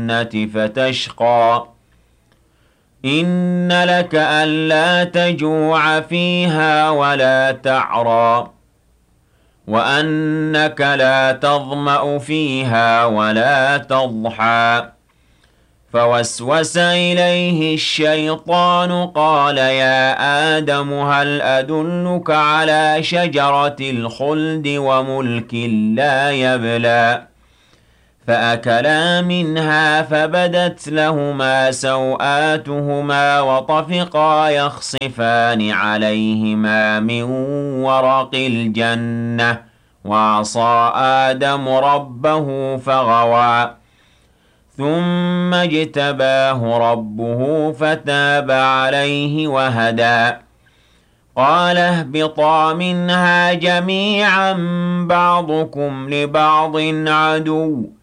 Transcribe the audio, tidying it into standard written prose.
الجنة فتشقى إن لك ألا تجوع فيها ولا تعرى وأنك لا تظمأ فيها ولا تضحى فوسوس إليه الشيطان قال يا آدم هل أدلك على شجرة الخلد وملك لا يبلى فأكلا منها فبدت لهما سوآتهما وطفقا يخصفان عليهما من ورق الجنة وعصى آدم ربه فغوى ثم اجتباه ربه فتاب عليه وهدى قال اهبطا منها جميعا بعضكم لبعض عدو